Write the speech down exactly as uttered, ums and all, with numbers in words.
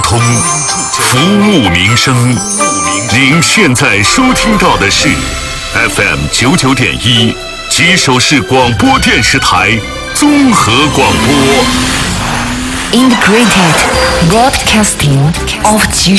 通，服务民生。您现在收听到的是 F M 九九点一吉首市广播电视台综合广播。 Integrated Broadcasting of 吉